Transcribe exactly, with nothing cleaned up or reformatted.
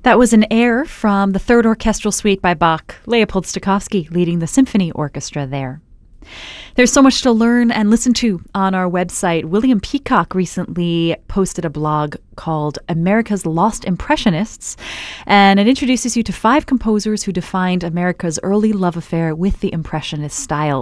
That was an air from the Third Orchestral Suite by Bach, Leopold Stokowski leading the symphony orchestra there. There's so much to learn and listen to on our website. William Peacock recently posted a blog called America's Lost Impressionists, and it introduces you to five composers who defined America's early love affair with the Impressionist style.